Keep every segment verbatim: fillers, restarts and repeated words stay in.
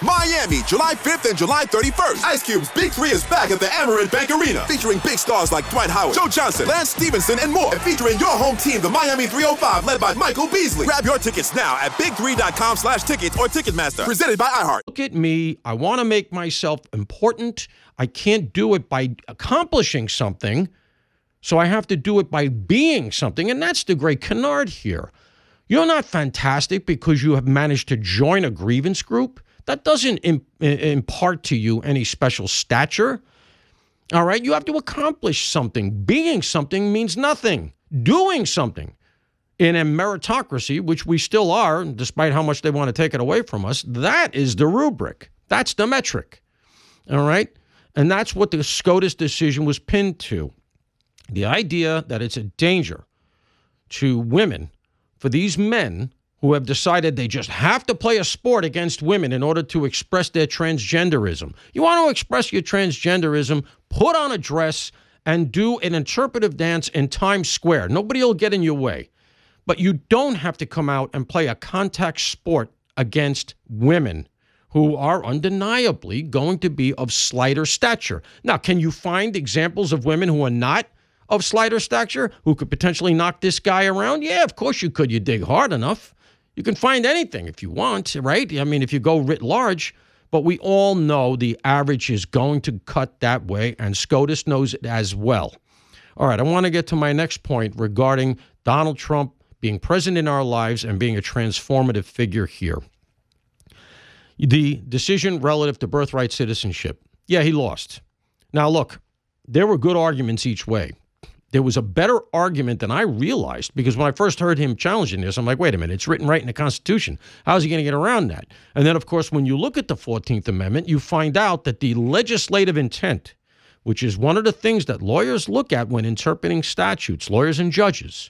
Miami, July fifth and July thirty-first. Ice Cube's Big Three is back at the Amerant Bank Arena, featuring big stars like Dwight Howard, Joe Johnson, Lance Stevenson, and more. And featuring your home team, the Miami three oh five, led by Michael Beasley. Grab your tickets now at big three dot com slash tickets or Ticketmaster. Presented by iHeart. Look at me. I want to make myself important. I can't do it by accomplishing something, so I have to do it by being something, and that's the great canard here. You're not fantastic because you have managed to join a grievance group. That doesn't imp- impart to you any special stature. All right? You have to accomplish something. Being something means nothing. Doing something in a meritocracy, which we still are, despite how much they want to take it away from us, that is the rubric. That's the metric. All right? And that's what the SCOTUS decision was pinned to. The idea that it's a danger to women for these men who have decided they just have to play a sport against women in order to express their transgenderism. You want to express your transgenderism, put on a dress and do an interpretive dance in Times Square. Nobody will get in your way. But you don't have to come out and play a contact sport against women who are undeniably going to be of slighter stature. Now, can you find examples of women who are not of slighter stature, who could potentially knock this guy around? Yeah, of course you could. You dig hard enough. You can find anything if you want, right? I mean, if you go writ large. But we all know the average is going to cut that way, and SCOTUS knows it as well. All right, I want to get to my next point regarding Donald Trump being present in our lives and being a transformative figure here. The decision relative to birthright citizenship. Yeah, he lost. Now, look, there were good arguments each way. There was a better argument than I realized, because when I first heard him challenging this, I'm like, wait a minute, it's written right in the Constitution. How's he going to get around that? And then, of course, when you look at the fourteenth Amendment, you find out that the legislative intent, which is one of the things that lawyers look at when interpreting statutes, lawyers and judges,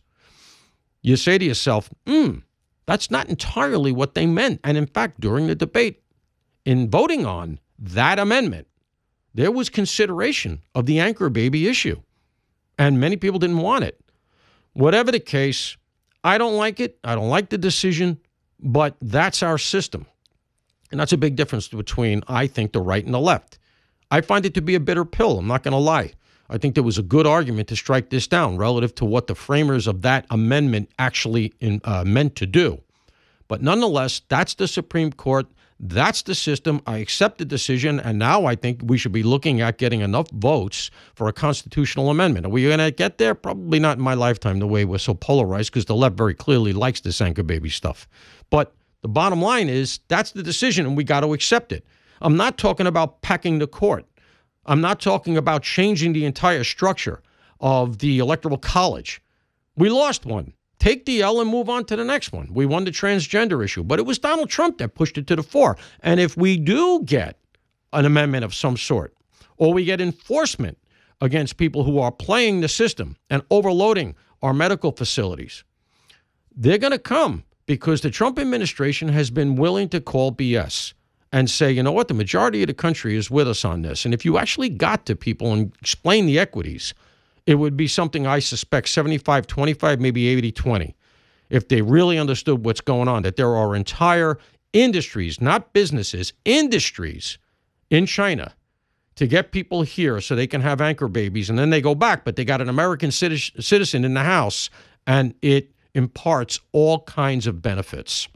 you say to yourself, hmm, that's not entirely what they meant. And in fact, during the debate in voting on that amendment, there was consideration of the anchor baby issue. And many people didn't want it. Whatever the case, I don't like it. I don't like the decision, but that's our system. And that's a big difference between, I think, the right and the left. I find it to be a bitter pill. I'm not going to lie. I think there was a good argument to strike this down relative to what the framers of that amendment actually in, uh, meant to do. But nonetheless, that's the Supreme Court. That's the system. I accept the decision, and now I think we should be looking at getting enough votes for a constitutional amendment. Are we going to get there? Probably not in my lifetime, the way we're so polarized, because the left very clearly likes this anchor baby stuff. But the bottom line is that's the decision, and we got to accept it. I'm not talking about packing the court. I'm not talking about changing the entire structure of the Electoral College. We lost one. Take the L and move on to the next one. We won the transgender issue, but it was Donald Trump that pushed it to the fore. And if we do get an amendment of some sort, or we get enforcement against people who are playing the system and overloading our medical facilities, they're going to come because the Trump administration has been willing to call B S and say, you know what, the majority of the country is with us on this. And if you actually got to people and explain the equities, it would be something I suspect seventy-five twenty-five, maybe eighty twenty, if they really understood what's going on, that there are entire industries, not businesses, industries in China to get people here so they can have anchor babies, and then they go back, but they got an American citizen in the house, and it imparts all kinds of benefits.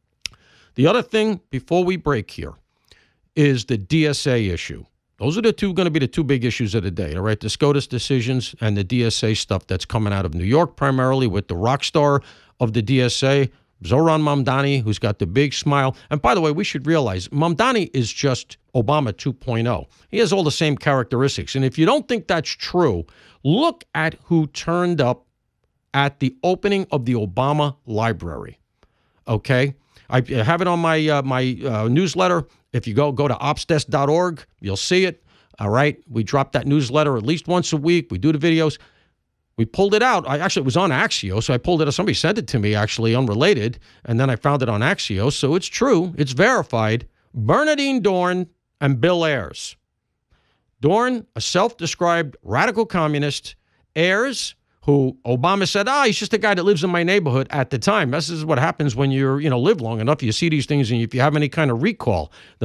The other thing, before we break here, is the D S A issue. Those are the two going to be the two big issues of the day, all right? The SCOTUS decisions and the D S A stuff that's coming out of New York, primarily with the rock star of the D S A, Zohran Mamdani, who's got the big smile. And by the way, we should realize Mamdani is just Obama two point oh. He has all the same characteristics. And if you don't think that's true, look at who turned up at the opening of the Obama Library, okay? I have it on my uh, my uh, newsletter. If you go go to opsdesk dot org, you'll see it. All right. We drop that newsletter at least once a week. We do the videos. We pulled it out. I actually, it was on Axios, so I pulled it out. Somebody sent it to me, actually, unrelated, and then I found it on Axios. So it's true. It's verified. Bernardine Dohrn and Bill Ayers. Dohrn, a self-described radical communist. Ayers, who Obama said, ah, he's just a guy that lives in my neighborhood at the time. This is what happens when you're, you know, live long enough. You see these things, and if you have any kind of recall,